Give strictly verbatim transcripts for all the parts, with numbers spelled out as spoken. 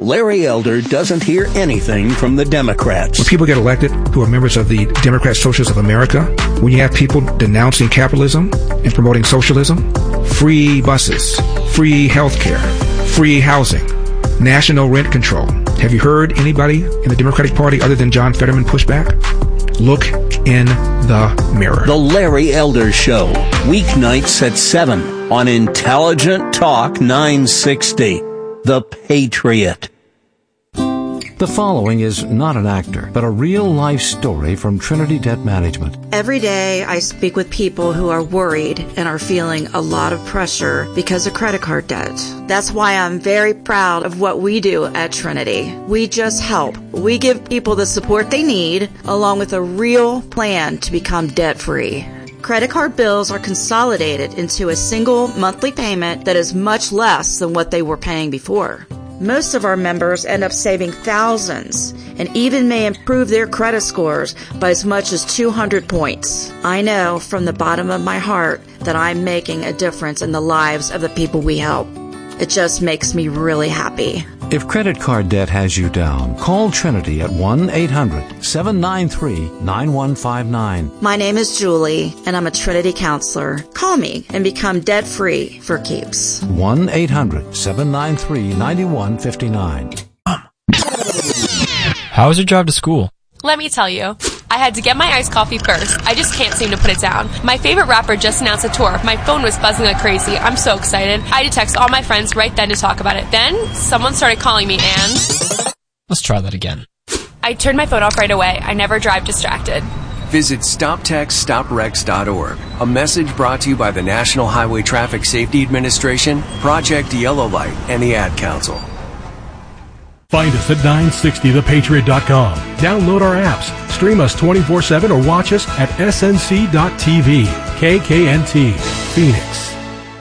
Larry Elder doesn't hear anything from the Democrats. When people get elected who are members of the Democrat Socialists of America, when you have people denouncing capitalism and promoting socialism, free buses, free health care, free housing, national rent control. Have you heard anybody in the Democratic Party other than John Fetterman push back? Look in the mirror. The Larry Elder Show, weeknights at seven on Intelligent Talk nine sixty. The Patriot. The following is not an actor, but a real-life story from Trinity Debt Management. Every day I speak with people who are worried and are feeling a lot of pressure because of credit card debt. That's why I'm very proud of what we do at Trinity. We just help. We give people the support they need, along with a real plan to become debt-free. Credit card bills are consolidated into a single monthly payment that is much less than what they were paying before. Most of our members end up saving thousands and even may improve their credit scores by as much as two hundred points. I know from the bottom of my heart that I'm making a difference in the lives of the people we help. It just makes me really happy. If credit card debt has you down, call Trinity at one eight hundred seven nine three nine one five nine. My name is Julie, and I'm a Trinity counselor. Call me and become debt-free for keeps. one eight hundred seven nine three nine one five nine. How was your drive to school? Let me tell you, I had to get my iced coffee first. I just can't seem to put it down. My favorite rapper just announced a tour. My phone was buzzing like crazy. I'm so excited. I had to text all my friends right then to talk about it. Then, someone started calling me and... Let's try that again. I turned my phone off right away. I never drive distracted. Visit stop text stop wrecks dot org. A message brought to you by the National Highway Traffic Safety Administration, Project Yellow Light, and the Ad Council. Find us at nine sixty the patriot dot com. Download our apps, stream us twenty-four seven, or watch us at S N C dot T V. K K N T, Phoenix.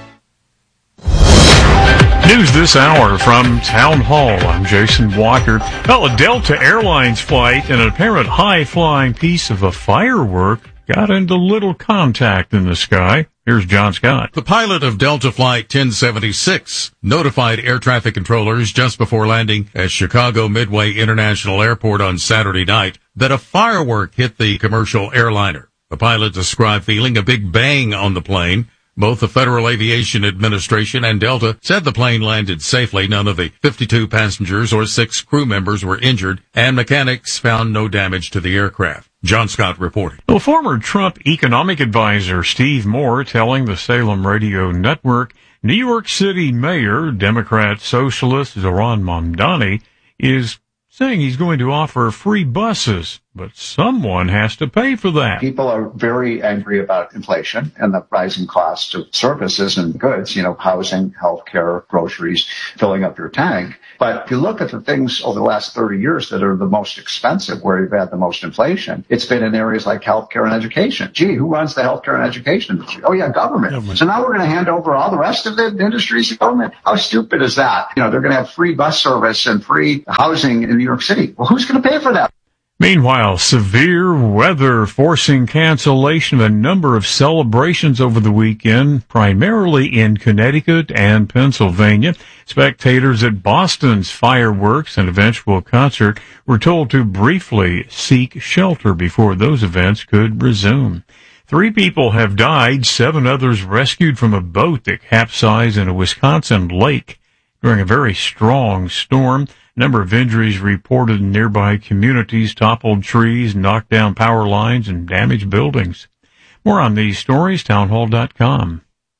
News this hour from Town Hall. I'm Jason Walker. Well, a Delta Airlines flight and an apparent high-flying piece of a firework got into little contact in the sky. Here's John Scott. The pilot of Delta Flight ten seventy-six notified air traffic controllers just before landing at Chicago Midway International Airport on Saturday night that a firework hit the commercial airliner. The pilot described feeling a big bang on the plane. Both the Federal Aviation Administration and Delta said the plane landed safely. None of the fifty-two passengers or six crew members were injured, and mechanics found no damage to the aircraft. John Scott reporting. Well, former Trump economic advisor Steve Moore telling the Salem Radio Network New York City Mayor, Democrat Socialist Zohran Mamdani, is saying he's going to offer free buses, but someone has to pay for that. People are very angry about inflation and the rising cost of services and goods, you know, housing, healthcare, groceries, filling up your tank. But if you look at the things over the last thirty years that are the most expensive, where you've had the most inflation, it's been in areas like healthcare and education. Gee, who runs the healthcare and education industry? Oh, yeah, government. government. So now we're going to hand over all the rest of the industries to government. How stupid is that? You know, they're going to have free bus service and free housing in New York City. Well, who's going to pay for that? Meanwhile, severe weather forcing cancellation of a number of celebrations over the weekend, primarily in Connecticut and Pennsylvania. Spectators at Boston's fireworks and eventual concert were told to briefly seek shelter before those events could resume. Three people have died, seven others rescued from a boat that capsized in a Wisconsin lake during a very strong storm. A number of injuries reported in nearby communities, toppled trees, knocked down power lines, and damaged buildings. More on these stories, townhall dot com.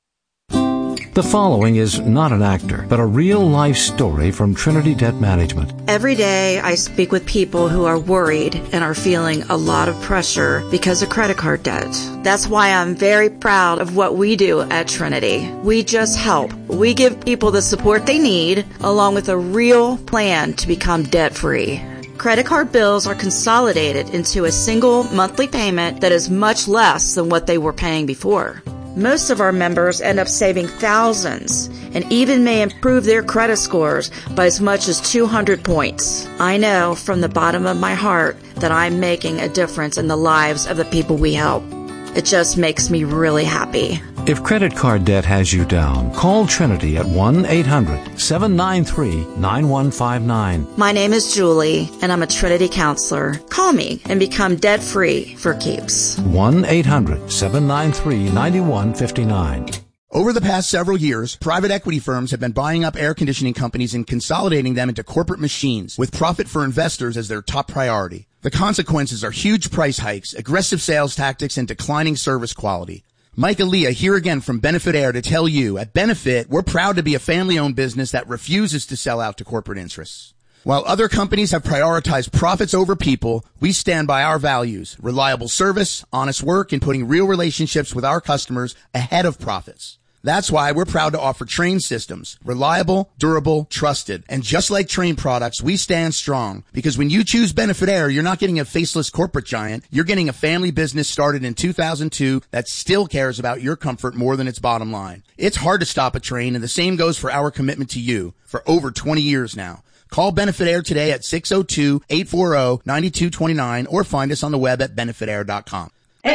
The following is not an actor, but a real-life story from Trinity Debt Management. Every day I speak with people who are worried and are feeling a lot of pressure because of credit card debt. That's why I'm very proud of what we do at Trinity. We just help. We give people the support they need, along with a real plan to become debt-free. Credit card bills are consolidated into a single monthly payment that is much less than what they were paying before. Most of our members end up saving thousands and even may improve their credit scores by as much as two hundred points. I know from the bottom of my heart that I'm making a difference in the lives of the people we help. It just makes me really happy. If credit card debt has you down, call Trinity at one eight hundred seven nine three nine one five nine. My name is Julie, and I'm a Trinity counselor. Call me and become debt-free for keeps. one eight hundred seven nine three nine one five nine. Over the past several years, private equity firms have been buying up air conditioning companies and consolidating them into corporate machines, with profit for investors as their top priority. The consequences are huge price hikes, aggressive sales tactics, and declining service quality. Mike Aaliyah here again from Benefit Air to tell you, at Benefit, we're proud to be a family-owned business that refuses to sell out to corporate interests. While other companies have prioritized profits over people, we stand by our values, reliable service, honest work, and putting real relationships with our customers ahead of profits. That's why we're proud to offer Trane systems, reliable, durable, trusted. And just like Trane products, we stand strong, because when you choose Benefit Air, you're not getting a faceless corporate giant. You're getting a family business started in two thousand two that still cares about your comfort more than its bottom line. It's hard to stop a train, and the same goes for our commitment to you for over twenty years now. Call Benefit Air today at six oh two, eight four zero, nine two two nine or find us on the web at benefit air dot com.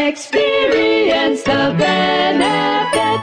Experience the benefit.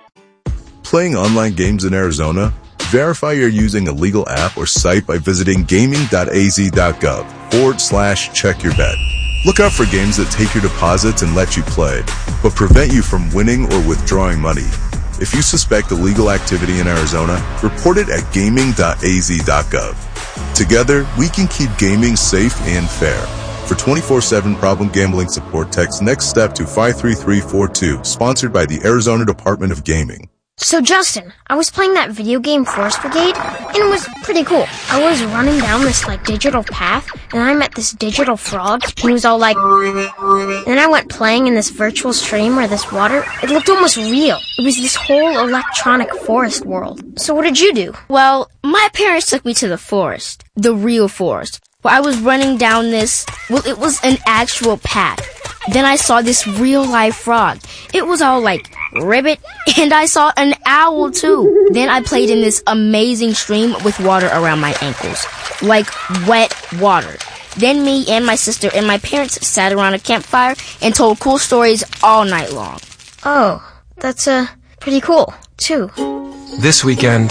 Playing online games in Arizona? Verify you're using a legal app or site by visiting gaming.az.gov forward slash check your bet. Look out for games that take your deposits and let you play, but prevent you from winning or withdrawing money. If you suspect illegal activity in Arizona, report it at gaming dot a z dot gov. Together, we can keep gaming safe and fair. For twenty-four seven problem gambling support, text NEXT STEP to five three three four two, sponsored by the Arizona Department of Gaming. So Justin, I was playing that video game Forest Brigade, and it was pretty cool. I was running down this like digital path, and I met this digital frog, and he was all like, and then I went playing in this virtual stream where this water, it looked almost real. It was this whole electronic forest world. So what did you do? Well, my parents took me to the forest, the real forest, where I was running down this, well, it was an actual path. Then I saw this real-life frog. It was all like, ribbit, and I saw an owl too. Then I played in this amazing stream with water around my ankles. Like wet water. Then me and my sister and my parents sat around a campfire and told cool stories all night long. Oh, that's, uh, pretty cool, too. This weekend,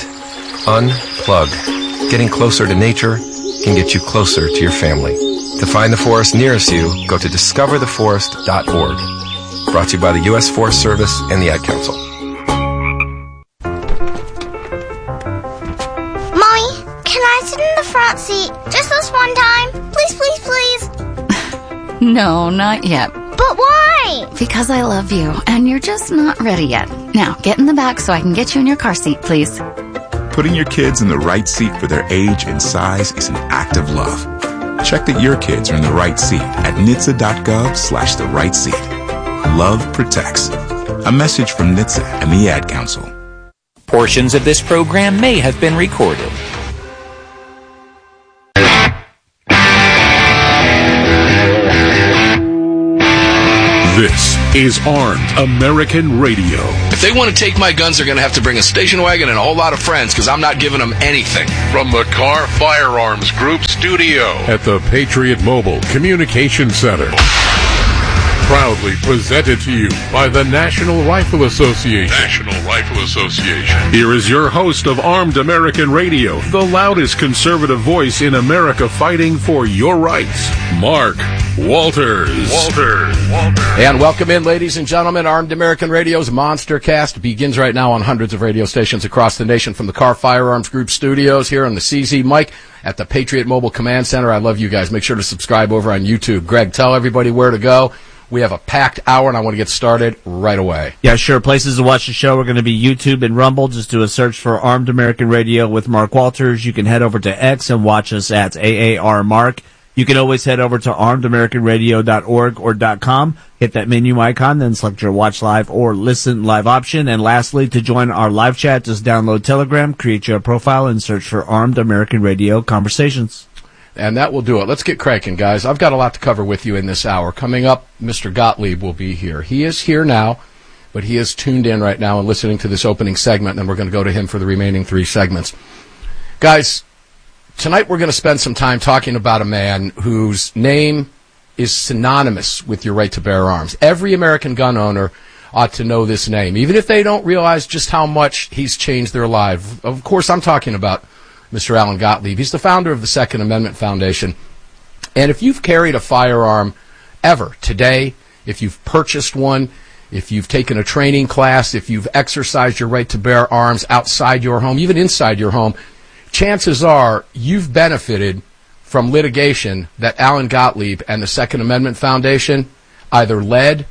unplug. Getting closer to nature can get you closer to your family. To find the forest nearest you, go to discover the forest dot org. Brought to you by the U S Forest Service and the Ad Council. Mommy, can I sit in the front seat just this one time? Please, please, please. No, not yet. But why? Because I love you, and you're just not ready yet. Now, get in the back so I can get you in your car seat, please. Putting your kids in the right seat for their age and size is an act of love. Check that your kids are in the right seat at N H T S A dot gov slash the right seat. Love protects. A message from N H T S A and the Ad Council. Portions of this program may have been recorded. This is Armed American Radio. If they want to take my guns, they're going to have to bring a station wagon and a whole lot of friends, because I'm not giving them anything. From the Car Firearms Group studio at the Patriot Mobile Communication Center. Proudly presented to you by the National Rifle Association. National Rifle Association. Here is your host of Armed American Radio, the loudest conservative voice in America fighting for your rights, Mark Walters. Walters. Walters. And welcome in, ladies and gentlemen. Armed American Radio's Monster Cast begins right now on hundreds of radio stations across the nation from the Car Firearms Group studios here on the C Z mic at the Patriot Mobile Command Center. I love you guys. Make sure to subscribe over on YouTube. Greg, tell everybody where to go. We have a packed hour, and I want to get started right away. Yeah, sure. Places to watch the show are going to be YouTube and Rumble. Just do a search for Armed American Radio with Mark Walters. You can head over to X and watch us at A A R Mark. You can always head over to armed american radio dot org or .com. Hit that menu icon, then select your watch live or listen live option. And lastly, to join our live chat, just download Telegram, create your profile, and search for Armed American Radio Conversations. And that will do it. Let's get cracking, guys. I've got a lot to cover with you in this hour. Coming up, Mister Gottlieb will be here. He is here now, but he is tuned in right now and listening to this opening segment, and then we're going to go to him for the remaining three segments. Guys, tonight we're going to spend some time talking about a man whose name is synonymous with your right to bear arms. Every American gun owner ought to know this name, even if they don't realize just how much he's changed their life. Of course, I'm talking about Mister Alan Gottlieb. He's the founder of the Second Amendment Foundation. And if you've carried a firearm ever today, if you've purchased one, if you've taken a training class, if you've exercised your right to bear arms outside your home, even inside your home, chances are you've benefited from litigation that Alan Gottlieb and the Second Amendment Foundation either led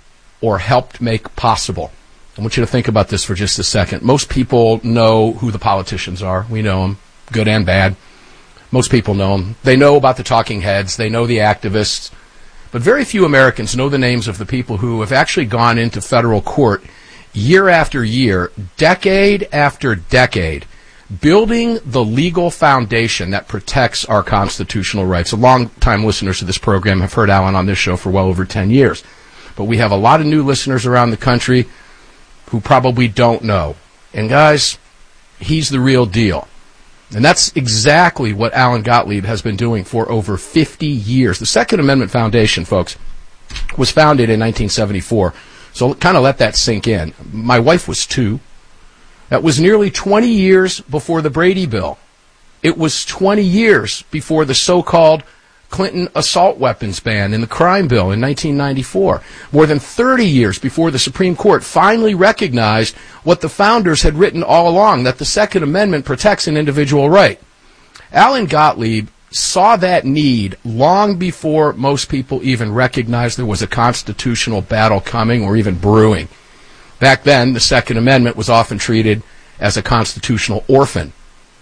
or helped make possible. I want you to think about this for just a second. Most people know who the politicians are. We know them, good and bad. Most people know them. They know about the talking heads. They know the activists. But very few Americans know the names of the people who have actually gone into federal court year after year, decade after decade, building the legal foundation that protects our constitutional rights. A long-time listeners to this program have heard Alan on this show for well over ten years. But we have a lot of new listeners around the country who probably don't know. And guys, he's the real deal. And that's exactly what Alan Gottlieb has been doing for over fifty years. The Second Amendment Foundation, folks, was founded in nineteen seventy-four. So kind of let that sink in. My wife was two. That was nearly twenty years before the Brady Bill. It was twenty years before the so-called Clinton assault weapons ban in the crime bill in nineteen ninety-four. More than thirty years before the Supreme Court finally recognized what the founders had written all along, that the Second Amendment protects an individual right. Alan Gottlieb saw that need long before most people even recognized there was a constitutional battle coming or even brewing. Back then, the Second Amendment was often treated as a constitutional orphan.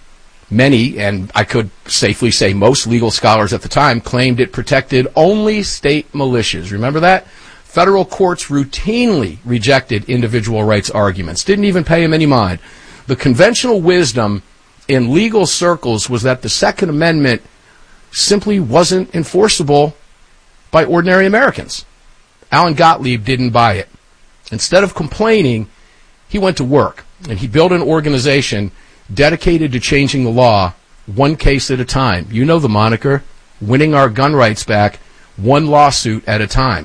Many, and I could safely say most legal scholars at the time, claimed it protected only state militias. Remember that? Federal courts routinely rejected individual rights arguments, didn't even pay them any mind. The conventional wisdom in legal circles was that the Second Amendment simply wasn't enforceable by ordinary Americans. Alan Gottlieb didn't buy it. Instead of complaining, he went to work, and he built an organization dedicated to changing the law one case at a time. You know the moniker, winning our gun rights back one lawsuit at a time.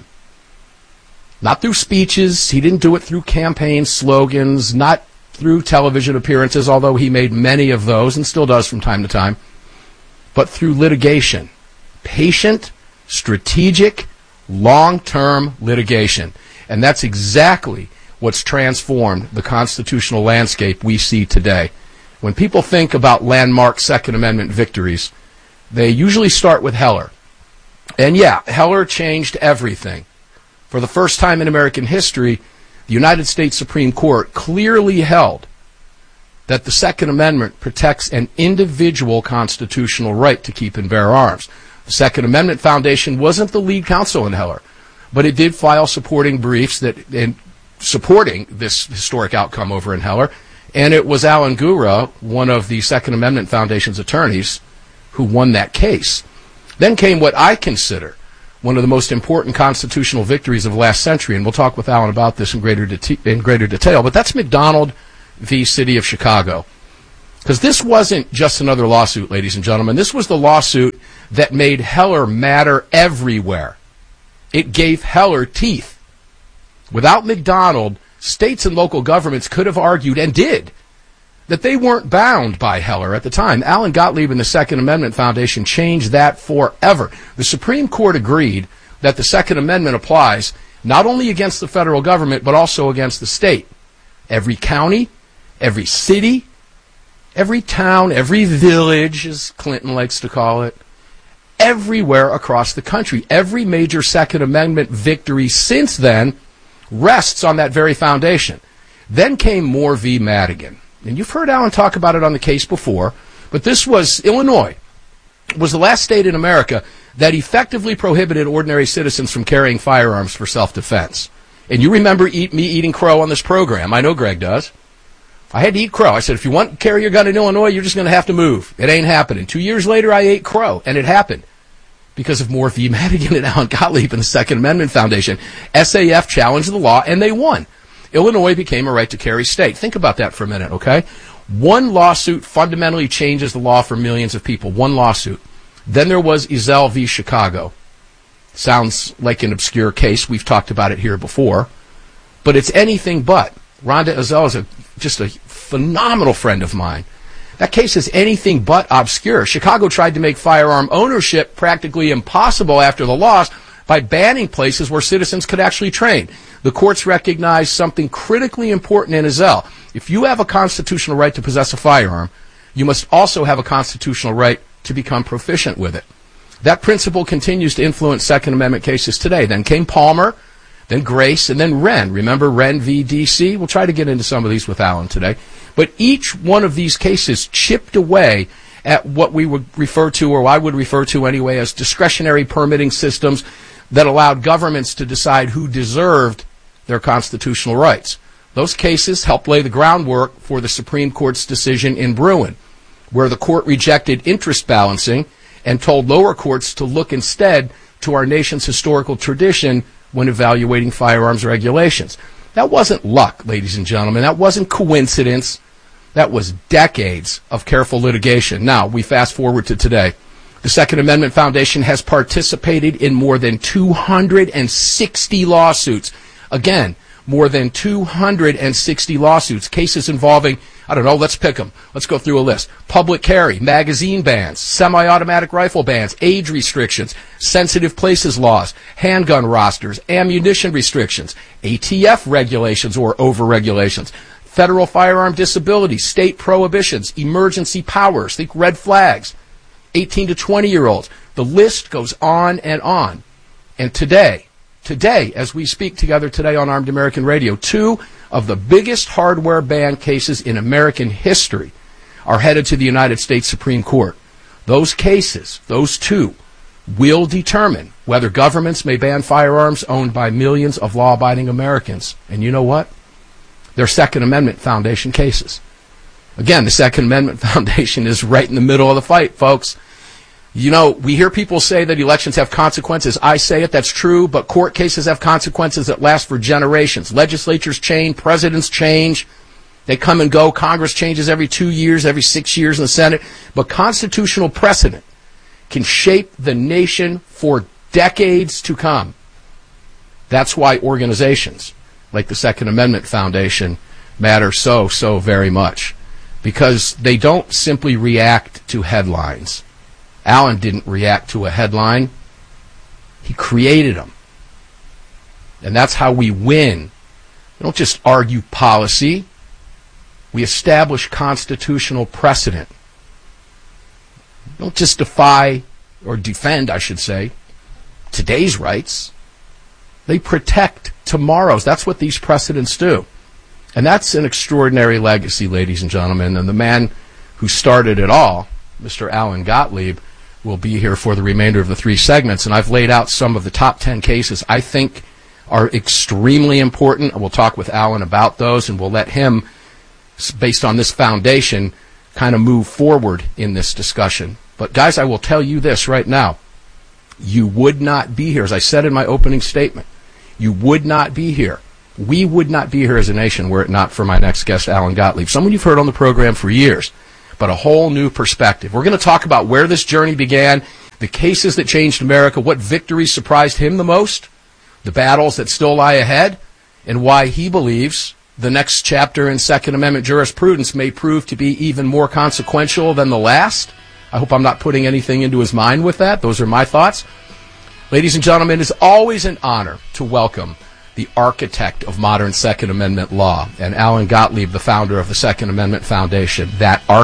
Not through speeches. He didn't do it through campaign slogans, not through television appearances, although he made many of those and still does from time to time, but through litigation. Patient, strategic, long-term litigation. And that's exactly what's transformed the constitutional landscape we see today. When people think about landmark Second Amendment victories, they usually start with Heller. And yeah, Heller changed everything. For the first time in American history, the United States Supreme Court clearly held that the Second Amendment protects an individual constitutional right to keep and bear arms. The Second Amendment Foundation wasn't the lead counsel in Heller, but it did file supporting briefs that in supporting this historic outcome over in Heller. And it was Alan Gura, one of the Second Amendment Foundation's attorneys, who won that case. Then came what I consider one of the most important constitutional victories of last century, and we'll talk with Alan about this in greater, de- in greater detail, but that's McDonald v. City of Chicago. Because this wasn't just another lawsuit, ladies and gentlemen. This was the lawsuit that made Heller matter everywhere. It gave Heller teeth. Without McDonald, states and local governments could have argued, and did, that they weren't bound by Heller at the time. Alan Gottlieb and the Second Amendment Foundation changed that forever. The Supreme Court agreed that the Second Amendment applies not only against the federal government, but also against the state. Every county, every city, every town, every village, as Clinton likes to call it, everywhere across the country. Every major Second Amendment victory since then rests on that very foundation. Then came Moore v. Madigan. And you've heard Alan talk about it on the case before, but this was Illinois, was the last state in America that effectively prohibited ordinary citizens from carrying firearms for self-defense. And you remember eat, me eating crow on this program. I know Greg does. I had to eat crow. I said, if you want to carry your gun in Illinois, you're just going to have to move. It ain't happening. Two years later, I ate crow, and it happened. Because of Moore v. Madigan and Alan Gottlieb and the Second Amendment Foundation. S A F challenged the law, and they won. Illinois became a right-to-carry state. Think about that for a minute, okay? One lawsuit fundamentally changes the law for millions of people. One lawsuit. Then there was Ezell v. Chicago. Sounds like an obscure case. We've talked about it here before. But it's anything but. Rhonda Ezell is a, just a phenomenal friend of mine. That case is anything but obscure. Chicago tried to make firearm ownership practically impossible after the loss by banning places where citizens could actually train. The courts recognized something critically important in Ezell. If you have a constitutional right to possess a firearm, you must also have a constitutional right to become proficient with it. That principle continues to influence Second Amendment cases today. Then came Palmer, then Grace, and then Wren. Remember Wren v. D C? We'll try to get into some of these with Alan today. But each one of these cases chipped away at what we would refer to, or I would refer to anyway, as discretionary permitting systems that allowed governments to decide who deserved their constitutional rights. Those cases helped lay the groundwork for the Supreme Court's decision in Bruin, where the court rejected interest balancing and told lower courts to look instead to our nation's historical tradition when evaluating firearms regulations. That wasn't luck, ladies and gentlemen. That wasn't coincidence. That was decades of careful litigation. Now, we fast forward to today. The Second Amendment Foundation has participated in more than two hundred sixty lawsuits. Again, more than two hundred sixty lawsuits, cases involving, I don't know, let's pick them. Let's go through a list. Public carry, magazine bans, semi-automatic rifle bans, age restrictions, sensitive places laws, handgun rosters, ammunition restrictions, A T F regulations or over-regulations, federal firearm disability, state prohibitions, emergency powers, think red flags, eighteen to twenty-year-olds. The list goes on and on. And today, today, as we speak together today on Armed American Radio, two of the biggest hardware ban cases in American history are headed to the United States Supreme Court. Those cases, those two, will determine whether governments may ban firearms owned by millions of law-abiding Americans. And you know what? They're Second Amendment Foundation cases. Again, the Second Amendment Foundation is right in the middle of the fight, folks. You know, we hear people say that elections have consequences. I say it, that's true, but court cases have consequences that last for generations. Legislatures change, presidents change, they come and go. Congress changes every two years, every six years in the Senate. But constitutional precedent can shape the nation for decades to come. That's why organizations like the Second Amendment Foundation matter so, so very much. Because they don't simply react to headlines. Alan didn't react to a headline. He created them. And that's how we win. We don't just argue policy. We establish constitutional precedent. We don't just defy, or defend, I should say, today's rights. They protect tomorrow's. That's what these precedents do. And that's an extraordinary legacy, ladies and gentlemen. And the man who started it all, Mister Alan Gottlieb, will be here for the remainder of the three segments. And I've laid out some of the top ten cases I think are extremely important. And we'll talk with Alan about those, and we'll let him, based on this foundation, kind of move forward in this discussion. But guys, I will tell you this right now. You would not be here, as I said in my opening statement, you would not be here. We would not be here as a nation were it not for my next guest, Alan Gottlieb, someone you've heard on the program for years, but a whole new perspective. We're going to talk about where this journey began, the cases that changed America, what victories surprised him the most, the battles that still lie ahead, and why he believes the next chapter in Second Amendment jurisprudence may prove to be even more consequential than the last. I hope I'm not putting anything into his mind with that. Those are my thoughts. Ladies and gentlemen, it is always an honor to welcome the architect of modern Second Amendment law, and Alan Gottlieb, the founder of the Second Amendment Foundation. That architect